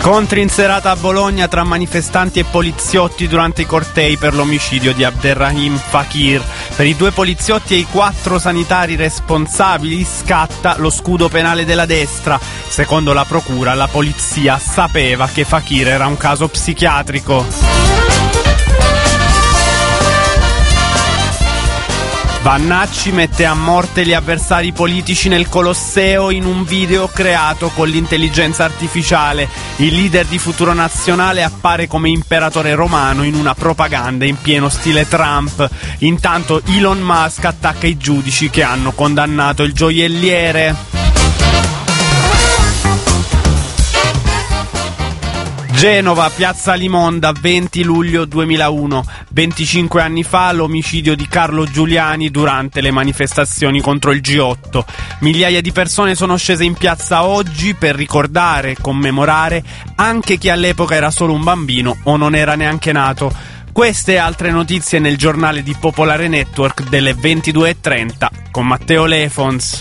Scontri in serata a Bologna tra manifestanti e poliziotti durante i cortei per l'omicidio di Abderrahim Fakir. Per i 2 poliziotti e i 4 sanitari responsabili scatta lo scudo penale della destra. Secondo la procura, la polizia sapeva che Fakir era un caso psichiatrico. Vannacci mette a morte gli avversari politici nel Colosseo in un video creato con l'intelligenza artificiale. Il leader di Futuro Nazionale appare come imperatore romano in una propaganda in pieno stile Trump. Intanto Elon Musk attacca i giudici che hanno condannato il gioielliere. Genova, Piazza Limonda, 20 luglio 2001. 25 anni fa l'omicidio di Carlo Giuliani durante le manifestazioni contro il G8. Migliaia di persone sono scese in piazza oggi per ricordare e commemorare anche chi all'epoca era solo un bambino o non era neanche nato. Queste e altre notizie nel giornale di Popolare Network delle 22:30 con Matteo Lefons.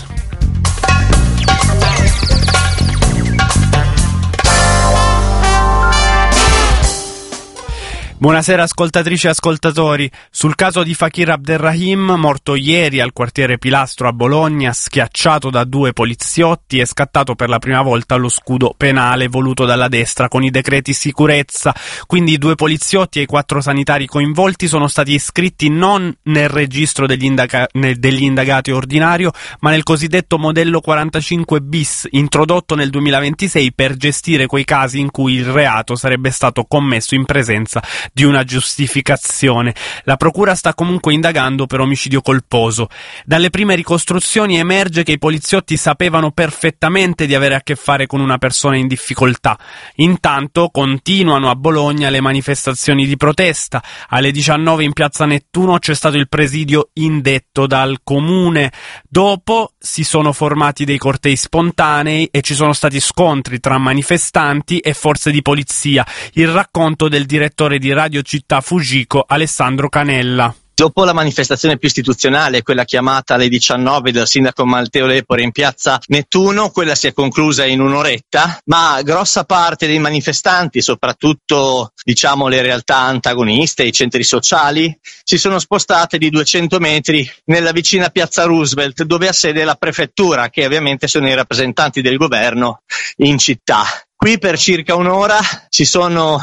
Buonasera ascoltatrici e ascoltatori. Sul caso di Fakir Abderrahim, morto ieri al quartiere Pilastro a Bologna, schiacciato da 2 poliziotti, è scattato per la prima volta lo scudo penale voluto dalla destra con i decreti sicurezza. Quindi i 2 poliziotti e i 4 sanitari coinvolti sono stati iscritti non nel registro degli indagati ordinario, ma nel cosiddetto modello 45 bis, introdotto nel 2026 per gestire quei casi in cui il reato sarebbe stato commesso in presenza di una giustificazione. La procura sta comunque indagando per omicidio colposo. Dalle prime ricostruzioni emerge che i poliziotti sapevano perfettamente di avere a che fare con una persona in difficoltà. Intanto continuano a Bologna le manifestazioni di protesta. Alle 19 in piazza Nettuno c'è stato il presidio indetto dal comune. Dopo si sono formati dei cortei spontanei e ci sono stati scontri tra manifestanti e forze di polizia. Il racconto del direttore di Radio Città Fujiko, Alessandro Canella. Dopo la manifestazione più istituzionale, quella chiamata alle 19 dal sindaco Matteo Lepore in piazza Nettuno, quella si è conclusa in un'oretta, ma grossa parte dei manifestanti, soprattutto le realtà antagoniste, i centri sociali, si sono spostate di 200 metri nella vicina piazza Roosevelt, dove ha sede la prefettura, che ovviamente sono i rappresentanti del governo in città. Qui per circa un'ora si sono,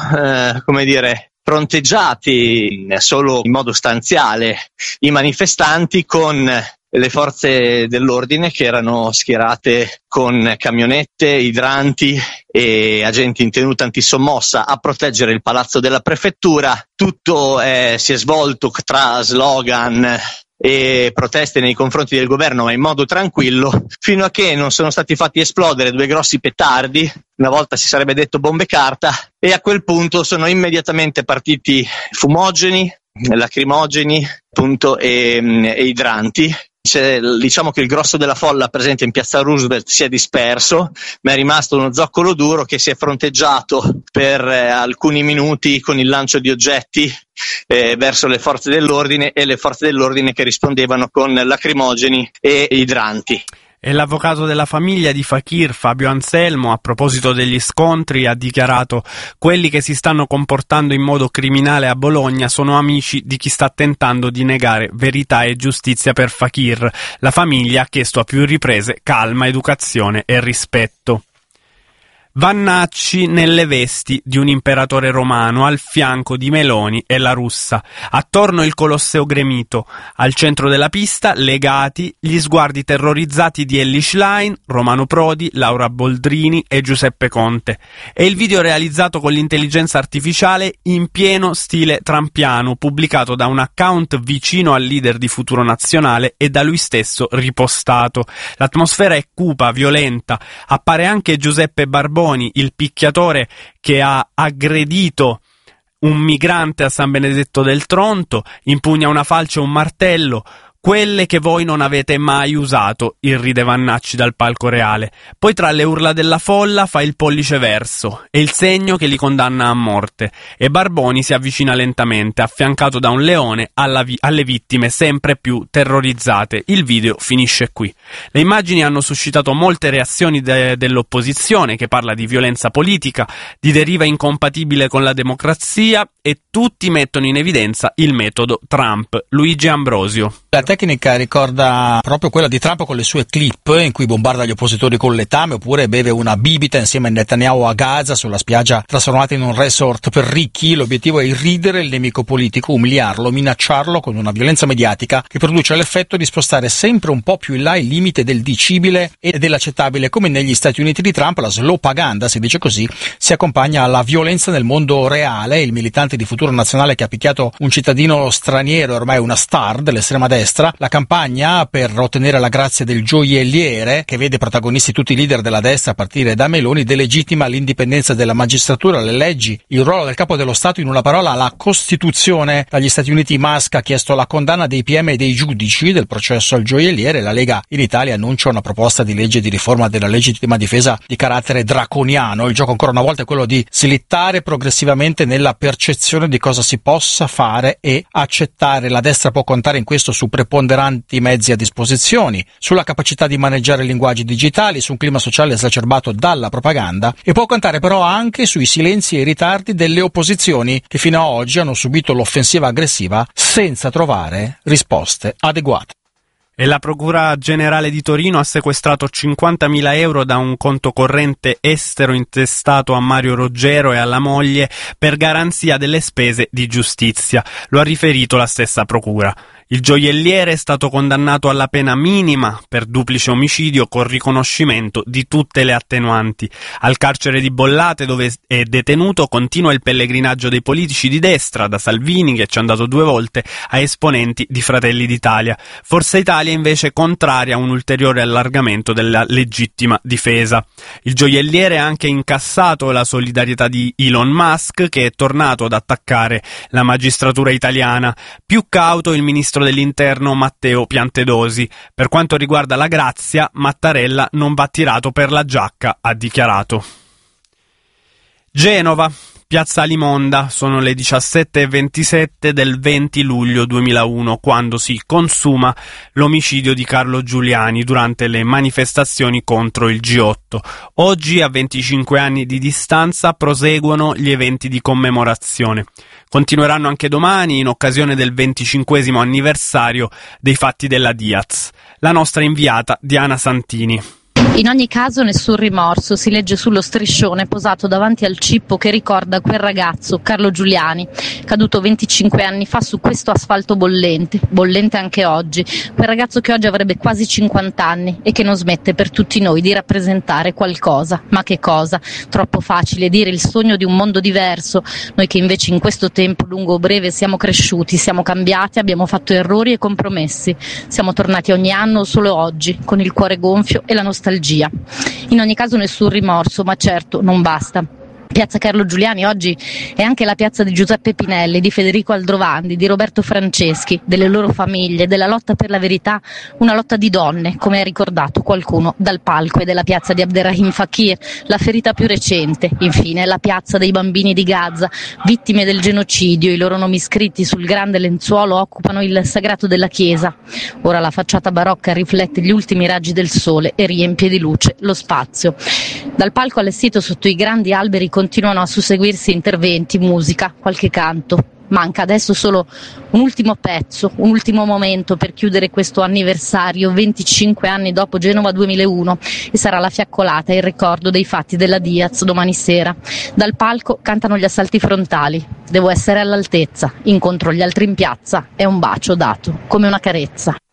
fronteggiati solo in modo stanziale i manifestanti con le forze dell'ordine che erano schierate con camionette, idranti e agenti in tenuta antisommossa a proteggere il palazzo della prefettura. Tutto si è svolto tra slogan e proteste nei confronti del governo, ma in modo tranquillo, fino a che non sono stati fatti esplodere 2 grossi petardi, una volta si sarebbe detto bombe carta, e a quel punto sono immediatamente partiti fumogeni, lacrimogeni, e idranti. Diciamo che il grosso della folla presente in piazza Roosevelt si è disperso, ma è rimasto uno zoccolo duro che si è fronteggiato per alcuni minuti con il lancio di oggetti verso le forze dell'ordine, e le forze dell'ordine che rispondevano con lacrimogeni e idranti. E l'avvocato della famiglia di Fakir, Fabio Anselmo, a proposito degli scontri, ha dichiarato: quelli che si stanno comportando in modo criminale a Bologna sono amici di chi sta tentando di negare verità e giustizia per Fakir. La famiglia ha chiesto a più riprese calma, educazione e rispetto. Vannacci nelle vesti di un imperatore romano al fianco di Meloni e la Russa. Attorno il Colosseo gremito. Al centro della pista, legati, gli sguardi terrorizzati di Elly Schlein, Romano Prodi, Laura Boldrini e Giuseppe Conte. È il video realizzato con l'intelligenza artificiale in pieno stile trumpiano, pubblicato da un account vicino al leader di Futuro Nazionale e da lui stesso ripostato. L'atmosfera è cupa, violenta. Appare anche Giuseppe Barboni, il picchiatore che ha aggredito un migrante a San Benedetto del Tronto, impugna una falce e un martello. quelle che voi non avete mai usato, irride Vannacci dal palco reale. Poi tra le urla della folla fa il pollice verso, è il segno che li condanna a morte, e Barboni si avvicina lentamente, affiancato da un leone alle vittime sempre più terrorizzate. Il video finisce qui. Le immagini hanno suscitato molte reazioni dell'opposizione, che parla di violenza politica, di deriva incompatibile con la democrazia, e tutti mettono in evidenza il metodo Trump. Luigi Ambrosio. La tecnica ricorda proprio quella di Trump con le sue clip in cui bombarda gli oppositori con letame oppure beve una bibita insieme a Netanyahu a Gaza sulla spiaggia trasformata in un resort per ricchi. L'obiettivo è irridere il nemico politico, umiliarlo, minacciarlo con una violenza mediatica che produce l'effetto di spostare sempre un po' più in là il limite del dicibile e dell'accettabile. Come negli Stati Uniti di Trump, la slowpaganda, si dice così, si accompagna alla violenza nel mondo reale. Il militante di Futuro Nazionale che ha picchiato un cittadino straniero, ormai una star dell'estrema destra. La campagna per ottenere la grazia del gioielliere, che vede protagonisti tutti i leader della destra a partire da Meloni, delegittima l'indipendenza della magistratura, le leggi, il ruolo del capo dello Stato, in una parola la Costituzione. Dagli Stati Uniti Musk ha chiesto la condanna dei PM e dei giudici del processo al gioielliere. La Lega in Italia annuncia una proposta di legge di riforma della legittima difesa di carattere draconiano. Il gioco ancora una volta è quello di slittare progressivamente nella percezione di cosa si possa fare e accettare. La destra può contare in questo su preponderanti mezzi a disposizione, sulla capacità di maneggiare linguaggi digitali, su un clima sociale esacerbato dalla propaganda, e può contare però anche sui silenzi e i ritardi delle opposizioni che fino a oggi hanno subito l'offensiva aggressiva senza trovare risposte adeguate. E la Procura Generale di Torino ha sequestrato 50.000 euro da un conto corrente estero intestato a Mario Roggero e alla moglie per garanzia delle spese di giustizia. Lo ha riferito la stessa Procura. Il gioielliere è stato condannato alla pena minima per duplice omicidio con riconoscimento di tutte le attenuanti. Al carcere di Bollate, dove è detenuto, continua il pellegrinaggio dei politici di destra, da Salvini, che ci è andato 2 volte, a esponenti di Fratelli d'Italia. Forza Italia invece contraria a un ulteriore allargamento della legittima difesa. Il gioielliere ha anche incassato la solidarietà di Elon Musk, che è tornato ad attaccare la magistratura italiana. Più cauto il ministro dell'Interno Matteo Piantedosi. Per quanto riguarda la grazia, Mattarella non va tirato per la giacca, ha dichiarato. Genova. Piazza Alimonda, sono le 17:27 del 20 luglio 2001, quando si consuma l'omicidio di Carlo Giuliani durante le manifestazioni contro il G8. Oggi, a 25 anni di distanza, proseguono gli eventi di commemorazione. Continueranno anche domani, in occasione del 25° anniversario dei fatti della Diaz. La nostra inviata Diana Santini. In ogni caso nessun rimorso, si legge sullo striscione posato davanti al cippo che ricorda quel ragazzo, Carlo Giuliani, caduto 25 anni fa su questo asfalto bollente anche oggi, quel ragazzo che oggi avrebbe quasi 50 anni e che non smette per tutti noi di rappresentare qualcosa. Ma che cosa? Troppo facile dire il sogno di un mondo diverso, noi che invece in questo tempo lungo o breve siamo cresciuti, siamo cambiati, abbiamo fatto errori e compromessi, siamo tornati ogni anno solo oggi, con il cuore gonfio e la nostalgia. In ogni caso nessun rimorso, ma certo non basta. Piazza Carlo Giuliani oggi è anche la piazza di Giuseppe Pinelli, di Federico Aldrovandi, di Roberto Franceschi, delle loro famiglie, della lotta per la verità, una lotta di donne, come ha ricordato qualcuno dal palco, e della piazza di Abderrahim Fakir, la ferita più recente. Infine la piazza dei bambini di Gaza, vittime del genocidio, i loro nomi scritti sul grande lenzuolo occupano il sagrato della chiesa. Ora la facciata barocca riflette gli ultimi raggi del sole e riempie di luce lo spazio. Dal palco allestito sotto i grandi alberi continuano a susseguirsi interventi, musica, qualche canto. Manca adesso solo un ultimo pezzo, un ultimo momento per chiudere questo anniversario, 25 anni dopo Genova 2001, e sarà la fiaccolata e il ricordo dei fatti della Diaz domani sera. Dal palco cantano gli assalti frontali. Devo essere all'altezza, incontro gli altri in piazza, è un bacio dato come una carezza.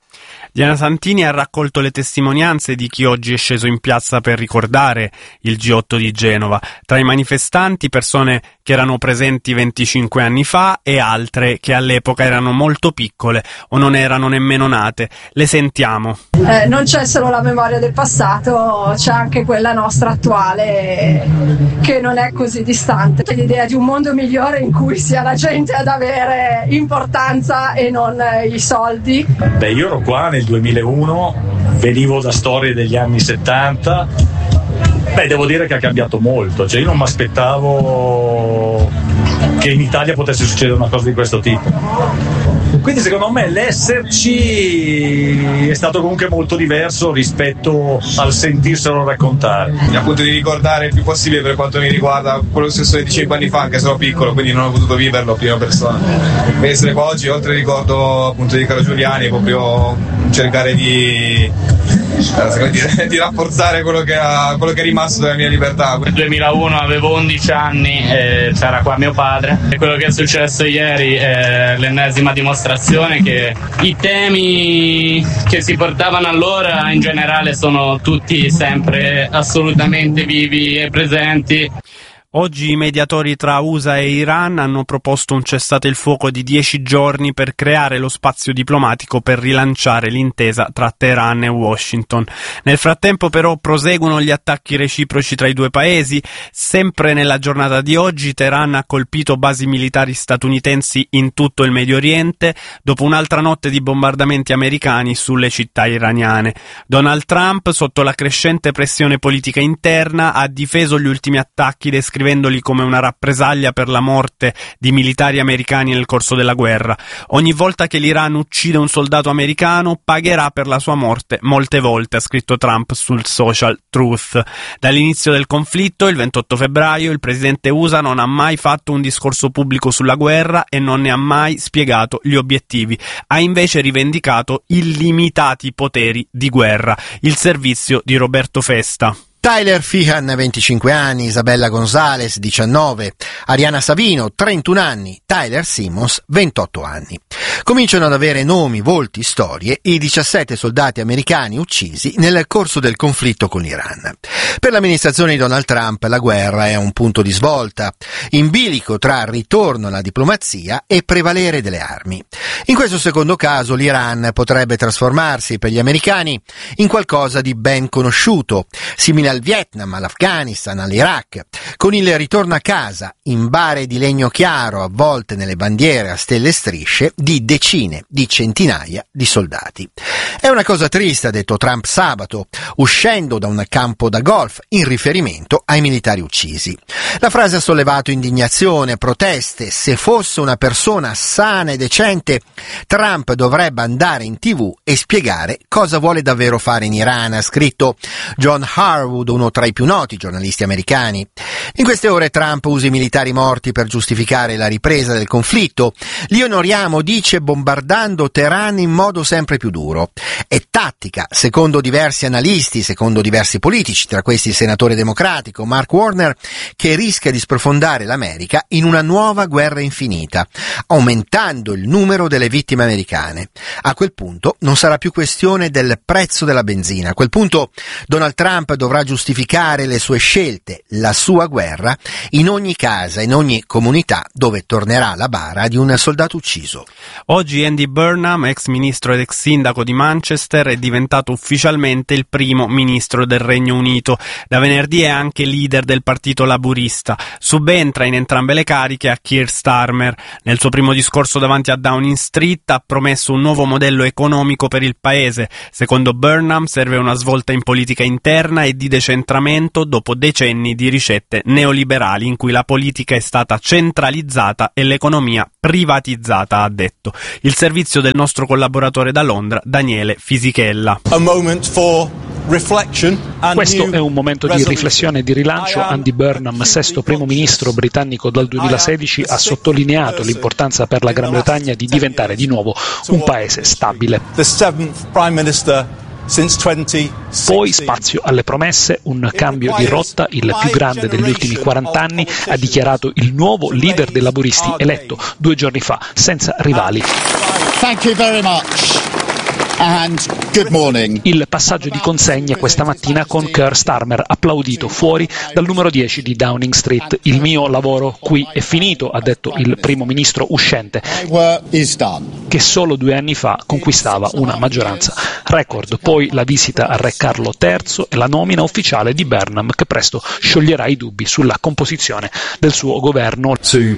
Diana Santini ha raccolto le testimonianze di chi oggi è sceso in piazza per ricordare il G8 di Genova. Tra i manifestanti persone che erano presenti 25 anni fa e altre che all'epoca erano molto piccole o non erano nemmeno nate. Le sentiamo. Non c'è solo la memoria del passato, c'è anche quella nostra attuale che non è così distante. C'è l'idea di un mondo migliore in cui sia la gente ad avere importanza e non i soldi. Beh, io ero qua nel 2001, venivo da storie degli anni 70. Beh, devo dire che ha cambiato molto, cioè io non mi aspettavo che in Italia potesse succedere una cosa di questo tipo. Quindi secondo me l'esserci è stato comunque molto diverso rispetto al sentirselo raccontare. Appunto di ricordare il più possibile, per quanto mi riguarda, quello stesso di 5 anni fa, anche se ero piccolo, quindi non ho potuto viverlo a prima persona. Per essere qua oggi, oltre al ricordo appunto di Carlo Giuliani, proprio cercare di rafforzare quello che è rimasto della mia libertà. Nel 2001 avevo 11 anni e c'era qua mio padre, e quello che è successo ieri è l'ennesima dimostrazione che i temi che si portavano allora in generale sono tutti sempre assolutamente vivi e presenti. Oggi i mediatori tra USA e Iran hanno proposto un cessate il fuoco di 10 giorni per creare lo spazio diplomatico per rilanciare l'intesa tra Teheran e Washington. Nel frattempo però proseguono gli attacchi reciproci tra i due paesi. Sempre nella giornata di oggi Teheran ha colpito basi militari statunitensi in tutto il Medio Oriente dopo un'altra notte di bombardamenti americani sulle città iraniane. Donald Trump, sotto la crescente pressione politica interna, ha difeso gli ultimi attacchi descrivendoli come una rappresaglia per la morte di militari americani nel corso della guerra. Ogni volta che l'Iran uccide un soldato americano pagherà per la sua morte molte volte, ha scritto Trump sul social Truth. Dall'inizio del conflitto, il 28 febbraio, il presidente USA non ha mai fatto un discorso pubblico sulla guerra e non ne ha mai spiegato gli obiettivi. Ha invece rivendicato illimitati poteri di guerra. Il servizio di Roberto Festa. Tyler Feehan, 25 anni, Isabella Gonzalez, 19, Ariana Savino, 31 anni, Tyler Simmons, 28 anni. Cominciano ad avere nomi, volti, storie i 17 soldati americani uccisi nel corso del conflitto con l'Iran. Per l'amministrazione di Donald Trump la guerra è un punto di svolta, in bilico tra ritorno alla diplomazia e prevalere delle armi. In questo secondo caso l'Iran potrebbe trasformarsi per gli americani in qualcosa di ben conosciuto, simile al Vietnam, all'Afghanistan, all'Iraq, con il ritorno a casa in bare di legno chiaro avvolte nelle bandiere a stelle e strisce di decine di centinaia di soldati. È una cosa triste, ha detto Trump sabato, uscendo da un campo da golf in riferimento ai militari uccisi. La frase ha sollevato indignazione, proteste. Se fosse una persona sana e decente, Trump dovrebbe andare in TV e spiegare cosa vuole davvero fare in Iran, ha scritto John Harwood, uno tra i più noti giornalisti americani. In queste ore Trump usa i militari morti per giustificare la ripresa del conflitto. Li onoriamo, dice, bombardando Teheran in modo sempre più duro. È tattica, secondo diversi analisti, secondo diversi politici, tra questi il senatore democratico Mark Warner, che rischia di sprofondare l'America in una nuova guerra infinita, aumentando il numero delle vittime americane. A quel punto non sarà più questione del prezzo della benzina. A quel punto Donald Trump dovrà giustificare le sue scelte, la sua guerra, in ogni casa, in ogni comunità dove tornerà la bara di un soldato ucciso. Oggi Andy Burnham, ex ministro ed ex sindaco di Manchester, è diventato ufficialmente il primo ministro del Regno Unito. Da venerdì è anche leader del partito laburista. Subentra in entrambe le cariche a Keir Starmer. Nel suo primo discorso davanti a Downing Street ha promesso un nuovo modello economico per il paese. Secondo Burnham serve una svolta in politica interna e di decentramento dopo decenni di ricette neoliberali in cui la politica è stata centralizzata e l'economia privatizzata, ha detto. Il servizio del nostro collaboratore da Londra, Daniele Fisichella. Questo è un momento di riflessione e di rilancio. Andy Burnham, sesto primo ministro britannico dal 2016, ha sottolineato l'importanza per la Gran Bretagna di diventare di nuovo un paese stabile. Poi spazio alle promesse, un cambio di rotta, il più grande degli ultimi 40 anni, ha dichiarato il nuovo leader dei laburisti eletto 2 giorni fa, senza rivali. Thank you very much. And good morning. Il passaggio di consegne questa mattina con Keir Starmer, applaudito fuori dal numero 10 di Downing Street. Il mio lavoro qui è finito, ha detto il primo ministro uscente, che solo 2 anni fa conquistava una maggioranza record. Poi la visita a Re Carlo III e la nomina ufficiale di Burnham, che presto scioglierà i dubbi sulla composizione del suo governo.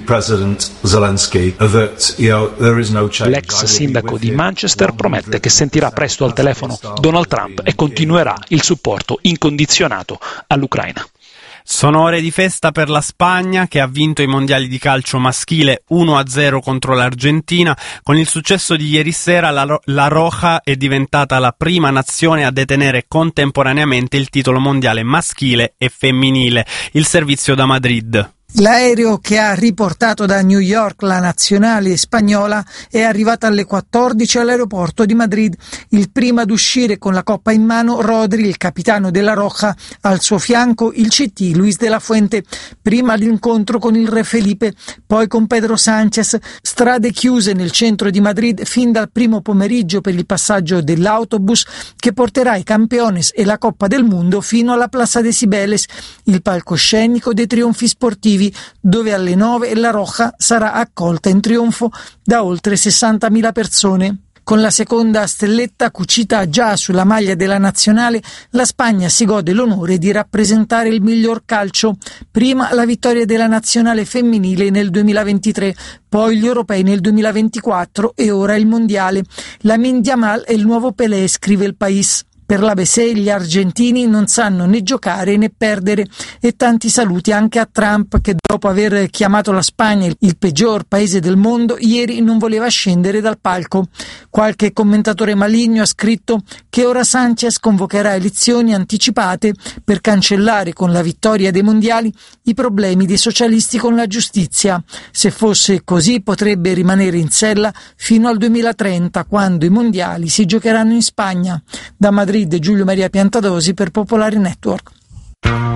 L'ex sindaco di Manchester promette che sentirà presto al telefono Donald Trump e continuerà il supporto incondizionato all'Ucraina. Sono ore di festa per la Spagna, che ha vinto i mondiali di calcio maschile 1-0 contro l'Argentina. Con il successo di ieri sera la Roja è diventata la prima nazione a detenere contemporaneamente il titolo mondiale maschile e femminile. Il servizio da Madrid. L'aereo che ha riportato da New York la nazionale spagnola è arrivato alle 14 all'aeroporto di Madrid. Il primo ad uscire con la coppa in mano, Rodri, il capitano della Roja, al suo fianco il CT Luis de la Fuente. Prima l'incontro con il re Felipe, poi con Pedro Sánchez. Strade chiuse nel centro di Madrid fin dal primo pomeriggio per il passaggio dell'autobus che porterà i Campeones e la Coppa del Mondo fino alla Plaza de Cibeles, il palcoscenico dei trionfi sportivi, dove alle 9 la Roja sarà accolta in trionfo da oltre 60.000 persone. Con la seconda stelletta cucita già sulla maglia della nazionale, la Spagna si gode l'onore di rappresentare il miglior calcio. Prima la vittoria della nazionale femminile nel 2023, poi gli europei nel 2024 e ora il mondiale. Lamine Yamal è il nuovo Pelé, scrive il País. Per l'ABC gli argentini non sanno né giocare né perdere, e tanti saluti anche a Trump, che dopo aver chiamato la Spagna il peggior paese del mondo, ieri non voleva scendere dal palco. Qualche commentatore maligno ha scritto che ora Sánchez convocherà elezioni anticipate per cancellare con la vittoria dei mondiali i problemi dei socialisti con la giustizia. Se fosse così potrebbe rimanere in sella fino al 2030, quando i mondiali si giocheranno in Spagna. Da Madrid, Giulio Maria Piantadosi per Popolare Network.